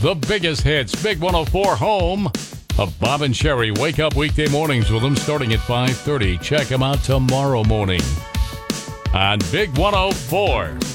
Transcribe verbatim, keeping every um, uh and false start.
the biggest hits. Big one oh four home of Bob and Sherry. Wake up weekday mornings with them starting at five thirty. Check them out tomorrow morning on Big one oh four.